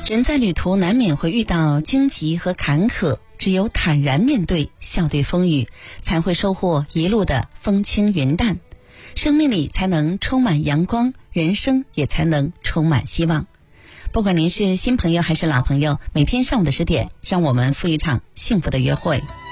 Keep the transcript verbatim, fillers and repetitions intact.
人在旅途难免会遇到荆棘和坎坷，只有坦然面对，笑对风雨，才会收获一路的风轻云淡，生命里才能充满阳光，人生也才能充满希望。不管您是新朋友还是老朋友，每天上午的十点，让我们赴一场幸福的约会。